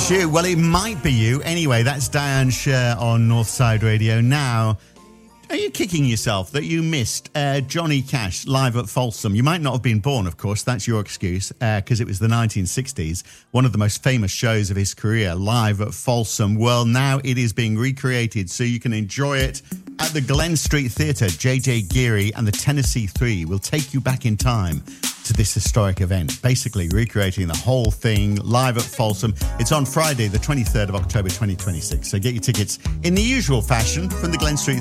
It's you. Well, it might be you. Anyway, that's Diane Sher on Northside Radio. Now, are you kicking yourself that you missed Johnny Cash live at Folsom? You might not have been born, of course. That's your excuse, because it was the 1960s, one of the most famous shows of his career, live at Folsom. Well, now it is being recreated so you can enjoy it at the Glen Street Theatre. J.J. Geary and the Tennessee Three will take you back in time to this historic event, basically recreating the whole thing live at Folsom. It's on Friday, the 23rd of October, 2026. So get your tickets in the usual fashion from the Glen Street